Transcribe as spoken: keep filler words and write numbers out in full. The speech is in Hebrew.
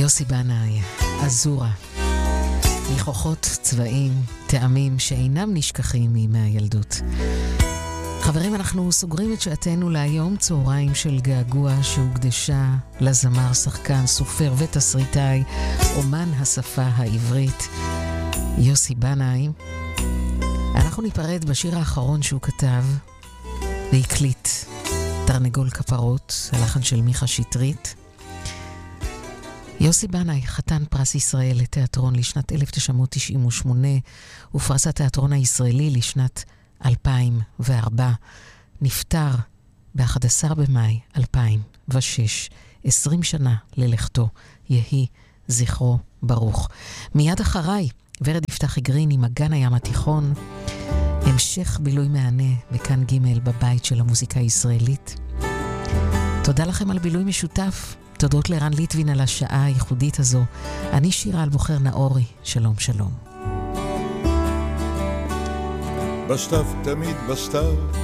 יוסי בנאי, אזורה. ניחוחות, צבעים, טעמים שאינם נשכחים מימי הילדות. חברים, אנחנו סוגרים את שעתנו להיום, צהריים של געגוע שהוקדשה לזמר, שחקן, סופר ותסריטאי, אומן השפה העברית, יוסי בנאי. אנחנו ניפרד בשיר האחרון שהוא כתב והקליט, תרנגול כפרות, הלחן של מיכה שטרית. יוסי בנאי, חתן פרס ישראל לתיאטרון לשנת אלף תשע מאות תשעים ושמונה, ופרס התיאטרון הישראלי לשנת אלפיים וארבע, נפטר ב-אחד עשר במאי אלפיים ושש, עשרים שנה ללכתו, יהי זכרו ברוך. מיד אחריי, ורד יפתחי גרין עם אגן הים התיכון, המשך בילוי מענה בכאן ג' בבית של המוזיקה הישראלית. תודה לכם על בילוי משותף, תודות לרן ליטווין על השעה הייחודית הזו. אני שירה אלבוחר נאורי, שלום שלום. בסתיו תמיד בסתיו